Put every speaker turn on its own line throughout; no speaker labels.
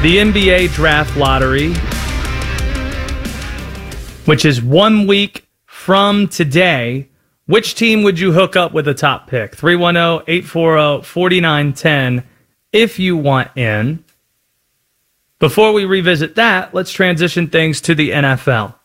the NBA Draft Lottery, which is 1 week from today. Which team would you hook up with a top pick? 310-840-4910 if you want in. Before we revisit that, let's transition things to the NFL.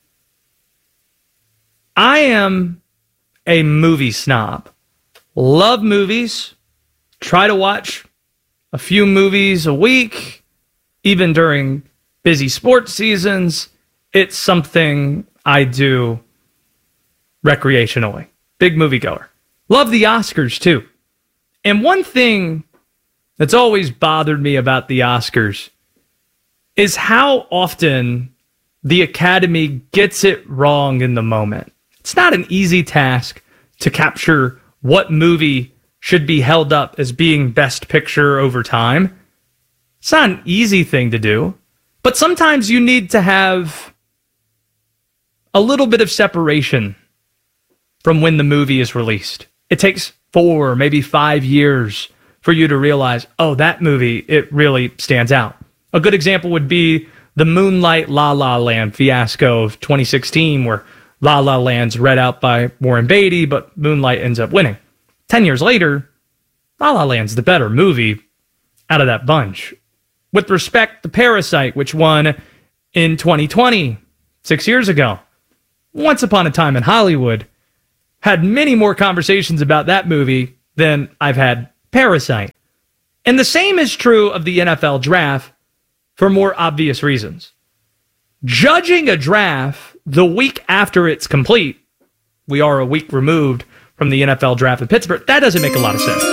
I am a movie snob. Love movies. Try to watch a few movies a week. Even during busy sports seasons, it's something I do recreationally. Big moviegoer. Love the Oscars, too. And one thing that's always bothered me about the Oscars is how often the Academy gets it wrong in the moment. It's not an easy task to capture what movie should be held up as being Best Picture over time. It's not an easy thing to do, but sometimes you need to have a little bit of separation from when the movie is released. It takes 4, maybe 5 years for you to realize, oh, that movie, it really stands out. A good example would be the Moonlight La La Land fiasco of 2016, where La La Land's read out by Warren Beatty, but Moonlight ends up winning. 10 years later, La La Land's the better movie out of that bunch. With respect to Parasite, which won in 2020, 6 years ago. Once Upon a Time in Hollywood had many more conversations about that movie than I've had Parasite. And the same is true of the NFL draft for more obvious reasons. Judging a draft the week after it's complete, we are a week removed from the NFL draft in Pittsburgh, that doesn't make a lot of sense.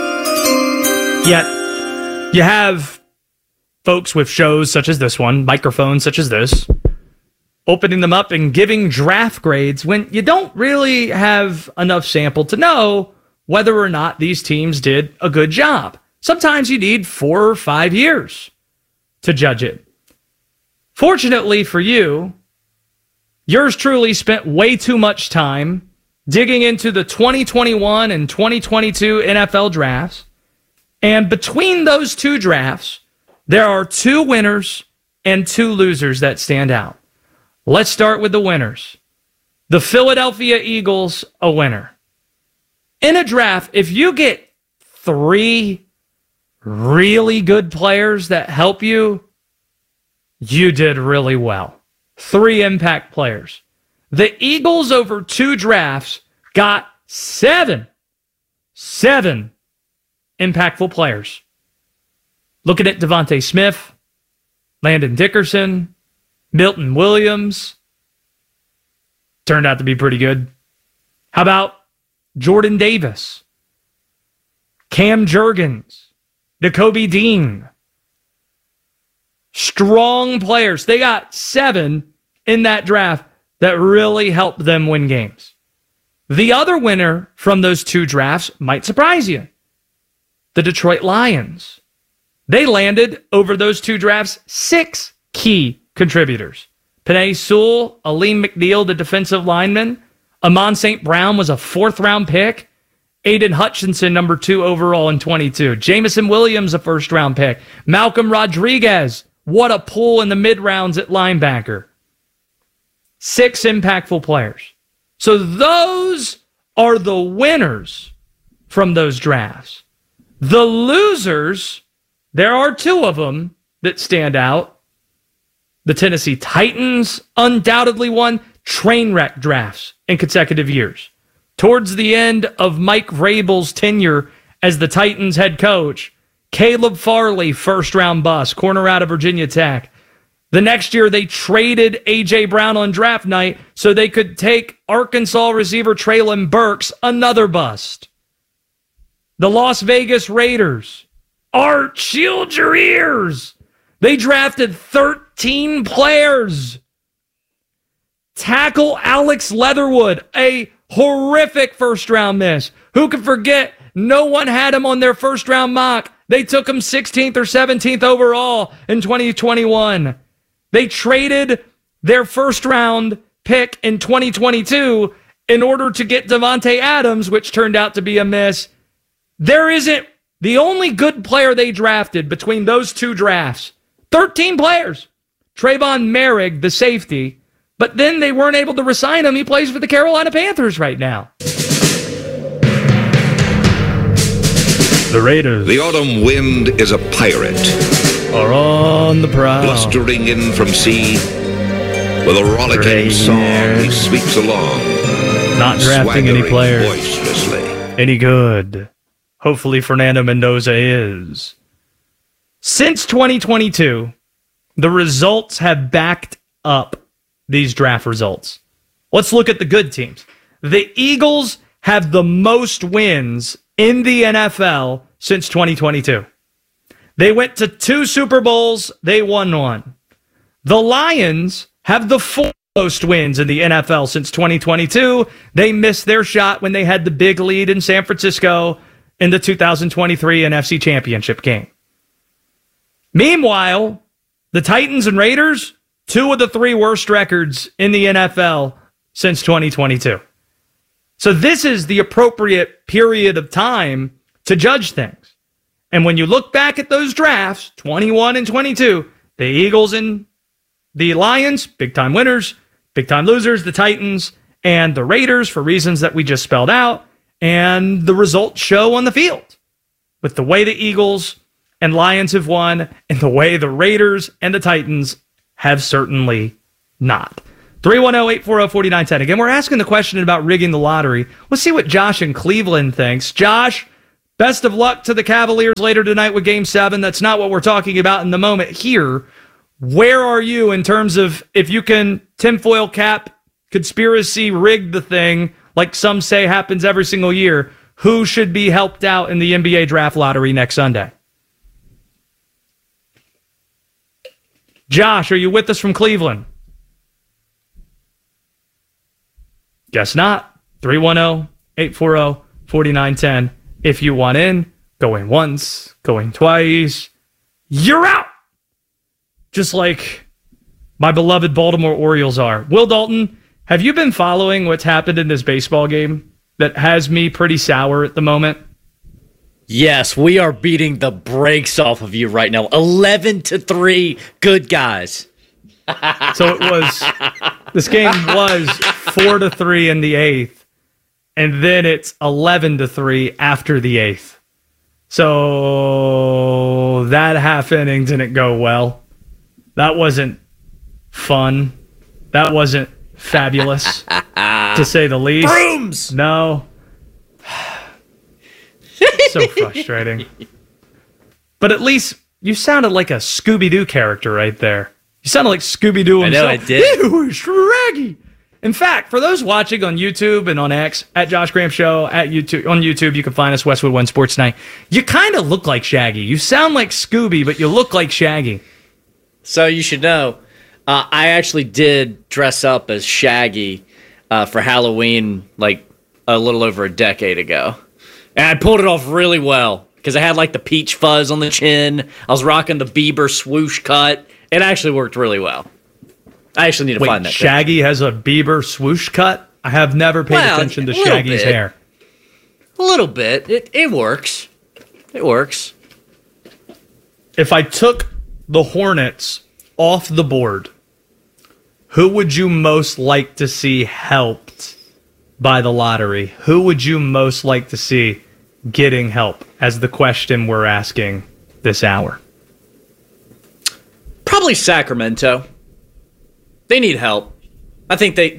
Yet, you have folks with shows such as this one, microphones such as this, opening them up and giving draft grades when you don't really have enough sample to know whether or not these teams did a good job. Sometimes you need 4 or 5 years to judge it. Fortunately for you, yours truly spent way too much time digging into the 2021 and 2022 NFL drafts. And between those two drafts, there are 2 winners and 2 losers that stand out. Let's start with the winners. The Philadelphia Eagles, a winner. In a draft, if you get 3 really good players that help you, you did really well. 3 impact players. The Eagles over 2 drafts got 7 impactful players. Looking at Devontae Smith, Landon Dickerson, Milton Williams, turned out to be pretty good. How about Jordan Davis, Cam Jurgens, Nakobe Dean? Strong players. They got 7 in that draft that really helped them win games. The other winner from those 2 drafts might surprise you. The Detroit Lions. They landed over those 2 drafts 6 key contributors. Penei Sewell, Aleem McNeil, the defensive lineman. Amon St. Brown was a 4th-round pick. Aiden Hutchinson, number 2 overall in 22. Jameson Williams, a 1st-round pick. Malcolm Rodriguez, what a pull in the mid-rounds at linebacker. 6 impactful players. So those are the winners from those drafts. The losers, there are 2 of them that stand out. The Tennessee Titans undoubtedly won train wreck drafts in consecutive years. Towards the end of Mike Vrabel's tenure as the Titans head coach, Caleb Farley, 1st-round bust, corner out of Virginia Tech. The next year, they traded A.J. Brown on draft night so they could take Arkansas receiver Treylon Burks, another bust. The Las Vegas Raiders. Art, shield your ears. They drafted 13 players. Tackle Alex Leatherwood, a horrific 1st-round miss. Who could forget? No one had him on their 1st-round mock. They took him 16th or 17th overall in 2021. They traded their 1st-round pick in 2022 in order to get Devontae Adams, which turned out to be a miss. There isn't the only good player they drafted between those 2 drafts, 13 players. Trayvon Merrick, the safety, but then they weren't able to re-sign him. He plays for the Carolina Panthers right now. The Raiders.
The autumn wind is a pirate.
Are on the prowl.
Blustering in from sea. With a rollicking song, he sweeps along.
Not drafting any players.
Boisterously.
Any good. Hopefully Fernando Mendoza is. Since 2022, the results have backed up these draft results. Let's look at the good teams. The Eagles have the most wins in the NFL since 2022. They went to 2 Super Bowls. They won 1. The Lions have the 4 most wins in the NFL since 2022. They missed their shot when they had the big lead in San Francisco in the 2023 NFC Championship game. Meanwhile, the Titans and Raiders, 2 of the 3 worst records in the NFL since 2022. So this is the appropriate period of time to judge things. And when you look back at those drafts, 21 and 22, the Eagles and the Lions, big-time winners, big-time losers, the Titans, and the Raiders for reasons that we just spelled out, and the results show on the field with the way the Eagles and Lions have won and the way the Raiders and the Titans have certainly not. 310-840-4910. Again, we're asking the question about rigging the lottery. Let's see what Josh in Cleveland thinks. Josh, best of luck to the Cavaliers later tonight with Game 7. That's not what we're talking about in the moment here. Where are you in terms of if you can tinfoil cap, conspiracy, rig the thing, like some say happens every single year, who should be helped out in the NBA draft lottery next Sunday? Josh, are you with us from Cleveland? Guess not. 310-840-4910. If you want in, going once, going twice, you're out. Just like my beloved Baltimore Orioles are. Will Dalton, have you been following what's happened in this baseball game that has me pretty sour at the moment?
Yes, we are beating the brakes off of you right now. 11-3, good guys.
So it was, this game was 4-3 in the 8th, and then it's 11-3 after the 8th. So that half inning didn't go well. That wasn't fun. That wasn't fabulous, to say the least.
Brooms!
No. So frustrating. But at least you sounded like a Scooby-Doo character right there. You sounded like Scooby-Doo himself.
I know, I did.
It was Shaggy. In fact, for those watching on YouTube and on X, at Josh Graham Show, at YouTube, on YouTube, you can find us, Westwood One Sports Night. You kind of look like Shaggy. You sound like Scooby, but you look like Shaggy.
So you should know, I actually did dress up as Shaggy for Halloween like a little over a decade ago. And I pulled it off really well because I had like the peach fuzz on the chin. I was rocking the Bieber swoosh cut. It actually worked really well. I actually need to find that.
Shaggy has a Bieber swoosh cut? I have never paid attention to Shaggy's hair.
A little bit. It works. It works.
If I took the Hornets off the board, who would you most like to see helped by the lottery? Who would you most like to see getting help as the question we're asking this hour?
Probably Sacramento. They need help. I think they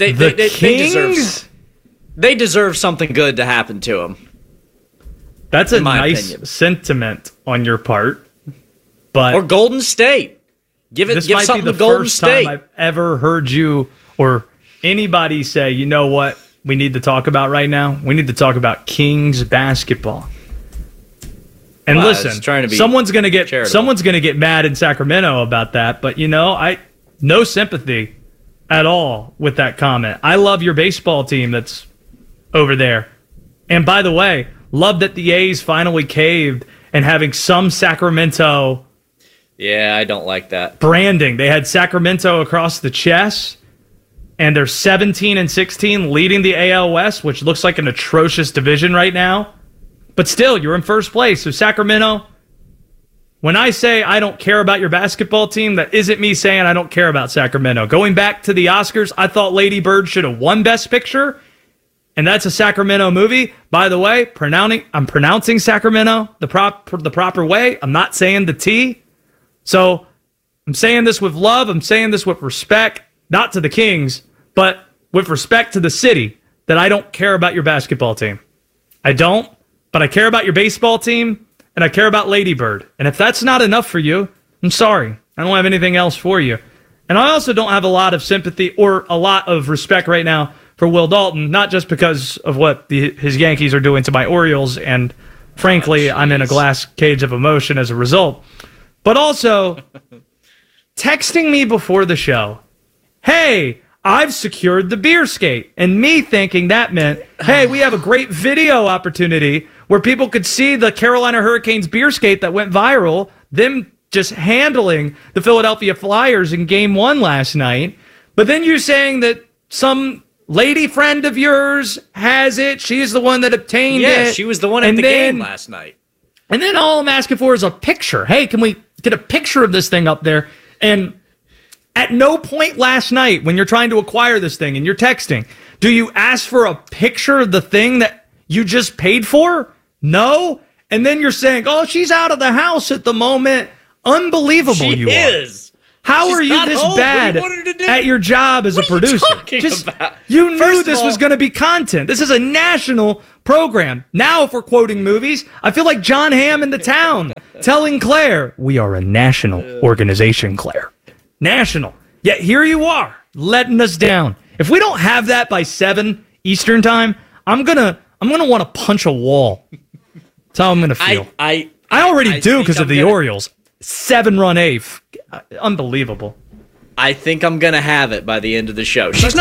deserve something good to happen to them.
That's a nice sentiment on your part. But
or Golden State. Give something to Golden State.
This might be the first time I've ever heard you or anybody say, you know what we need to talk about right now? We need to talk about Kings basketball. And listen, someone's gonna get mad in Sacramento about that, but no sympathy at all with that comment. I love your baseball team that's over there. And by the way, love that the A's finally caved and having some Sacramento.
Yeah, I don't like that.
Branding. They had Sacramento across the chest, and they're 17-16, leading the AL West, which looks like an atrocious division right now. But still, you're in first place. So Sacramento, when I say I don't care about your basketball team, that isn't me saying I don't care about Sacramento. Going back to the Oscars, I thought Lady Bird should have won Best Picture, and that's a Sacramento movie. By the way, I'm pronouncing Sacramento the proper way. I'm not saying the T. So I'm saying this with love. I'm saying this with respect, not to the Kings, but with respect to the city, that I don't care about your basketball team. I don't, but I care about your baseball team, and I care about Lady Bird. And if that's not enough for you, I'm sorry. I don't have anything else for you. And I also don't have a lot of sympathy or a lot of respect right now for Will Dalton, not just because of what his Yankees are doing to my Orioles, and frankly, I'm in a glass cage of emotion as a result, but also texting me before the show, hey, I've secured the beer skate, and me thinking that meant, hey, we have a great video opportunity where people could see the Carolina Hurricanes beer skate that went viral, them just handling the Philadelphia Flyers in Game 1 last night. But then you're saying that some lady friend of yours has it. She's the one that obtained it.
Yeah, she was the one at the game last night.
And then all I'm asking for is a picture. Hey, can we get a picture of this thing up there? And at no point last night when you're trying to acquire this thing and you're texting, do you ask for a picture of the thing that you just paid for? No. And then you're saying, oh, she's out of the house at the moment. Unbelievable you are. How are you this bad at your job as a producer? You knew this was going to be content. This is a national program. Now, if we're quoting movies, I feel like John Hamm in The Town telling Claire, we are a national organization, Claire. National. Yet here you are, letting us down. If we don't have that by 7 Eastern time, I'm gonna want to punch a wall. That's how I'm gonna feel. I already do because of the Orioles. 7-run eighth. Unbelievable.
I think I'm going to have it by the end of the show. She's